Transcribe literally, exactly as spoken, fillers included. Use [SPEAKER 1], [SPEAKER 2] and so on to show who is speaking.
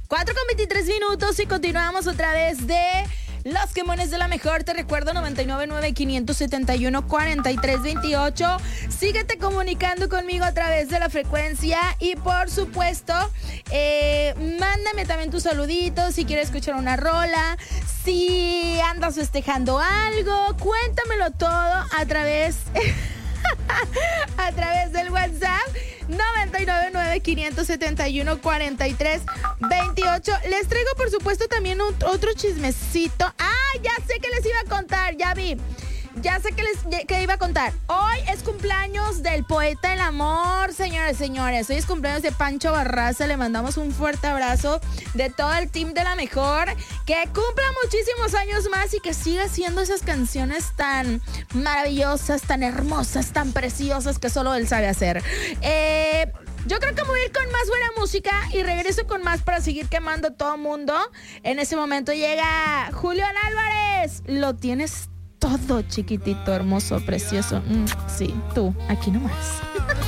[SPEAKER 1] cuatro con veintitrés minutos y continuamos otra vez de Los Quemones de la Mejor. Te recuerdo noventa y nueve nueve, quinientos setenta y uno, cuarenta y tres veintiocho. Síguete comunicando conmigo a través de la frecuencia y por supuesto, eh, mándame también tus saluditos si quieres escuchar una rola, si andas festejando algo, cuéntamelo todo a través... a través del WhatsApp noventa y nueve nueve, quinientos setenta y uno, cuarenta y tres veintiocho. Les traigo por supuesto también un, otro chismecito. Ah, ya sé que les iba a contar, ya vi. Ya sé que les que iba a contar. Hoy es cumpleaños del poeta del amor, señores, señores. Hoy es cumpleaños de Pancho Barraza. Le mandamos un fuerte abrazo de todo el team de La Mejor. Que cumpla muchísimos años más y que siga haciendo esas canciones tan maravillosas, tan hermosas, tan preciosas que solo él sabe hacer. Eh... Yo creo que voy a ir con más buena música y regreso con más para seguir quemando todo el mundo. En ese momento llega Julián Álvarez. Lo tienes todo, chiquitito, hermoso, precioso. Mm, sí, tú, aquí nomás.